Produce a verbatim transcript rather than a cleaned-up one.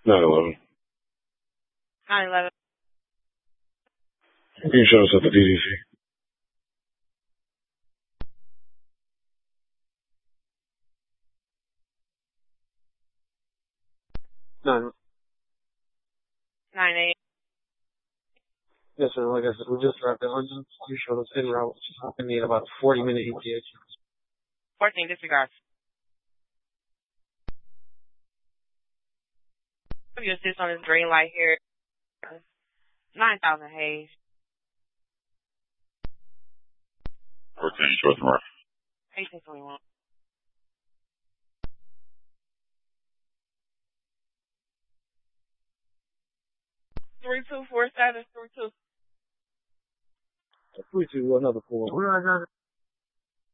nine eleven. nine eleven. You can show us at the D D C. Nine. Nine eight. Yes, sir. Like I said, we just arrived at London. You showed us en route. I need about a forty minute E T A. fourteen, disregard. You assist on this green light here. nine thousand Hayes. fourteen, short north. eighteen twenty-one. three two four seven, three two. Three two, another four. Where I got it?